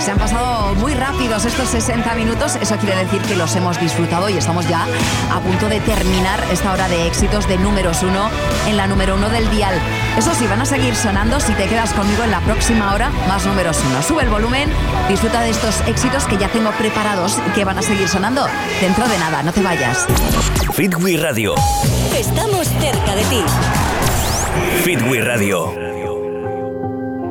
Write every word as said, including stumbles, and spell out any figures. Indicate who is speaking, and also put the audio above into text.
Speaker 1: Se han pasado muy rápidos estos sesenta minutos. Eso quiere decir que los hemos disfrutado y estamos ya a punto de terminar esta hora de éxitos de números uno en la número uno del dial. Eso sí, van a seguir sonando si te quedas conmigo en la próxima hora, más números uno. Sube el volumen, disfruta de estos éxitos que ya tengo preparados y que van a seguir sonando dentro de nada. No te vayas.
Speaker 2: Fit We Radio.
Speaker 3: Estamos cerca de ti.
Speaker 2: Fit We Radio.